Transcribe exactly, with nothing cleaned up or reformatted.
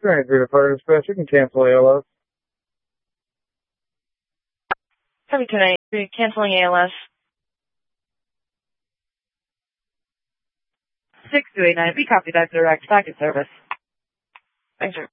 Alright, three to fire dispatch, you can cancel A L S. seven two nine, canceling A L S. six two eight nine, we copy that direct packet service. Thanks, sir.